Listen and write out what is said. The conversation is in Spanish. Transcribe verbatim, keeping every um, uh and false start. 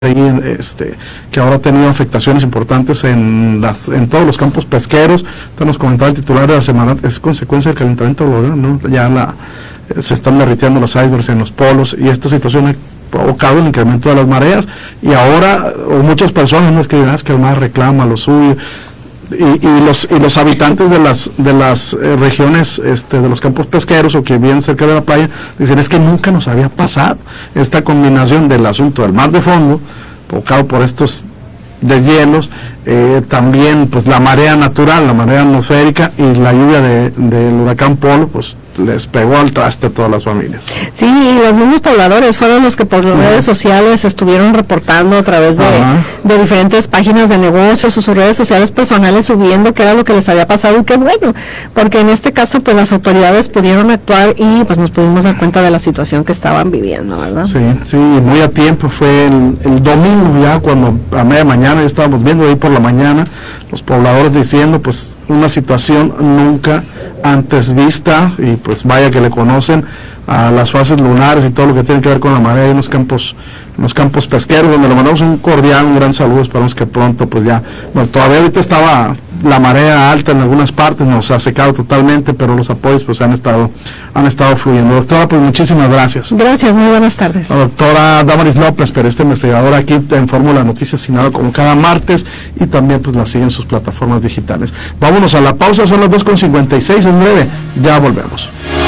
Este, que ahora ha tenido afectaciones importantes en las en todos los campos pesqueros. Entonces nos comentaba el titular de la semana, es consecuencia del calentamiento global, ¿no? Ya la, eh, se están derritiendo los icebergs en los polos y esta situación ha provocado el incremento de las mareas y ahora o muchas personas nos escriben que el mar reclama lo suyo. Y, y los y los habitantes de las de las eh, regiones este de los campos pesqueros o que viven cerca de la playa dicen es que nunca nos había pasado esta combinación del asunto del mar de fondo provocado por estos deshielos, eh, también pues la marea natural, la marea atmosférica y la lluvia de, del huracán Polo, pues les pegó al traste a todas las familias. Sí, y los mismos pobladores fueron los que por las uh-huh. redes sociales estuvieron reportando a través de, uh-huh. de diferentes páginas de negocios o sus redes sociales personales subiendo qué era lo que les había pasado y qué bueno, porque en este caso pues las autoridades pudieron actuar y pues nos pudimos dar cuenta de la situación que estaban viviendo, ¿verdad? Sí, sí, muy a tiempo, fue el, el domingo ya cuando a media mañana ya estábamos viendo ahí por la mañana los pobladores diciendo pues una situación nunca antes vista y pues vaya que le conocen a las fases lunares y todo lo que tiene que ver con la marea en los campos en los campos pesqueros, donde le mandamos un cordial, un gran saludo, esperamos que pronto pues ya, bueno, todavía ahorita estaba la marea alta en algunas partes, nos ha secado totalmente, pero los apoyos pues han estado han estado fluyendo. Doctora, pues muchísimas gracias. Gracias, muy buenas tardes. La doctora Damaris López, pero este investigador aquí en Fórmula Noticias Sinaloa como cada martes y también pues la siguen en sus plataformas digitales. Vámonos a la pausa, son las dos con cincuenta y seis, es breve, ya volvemos.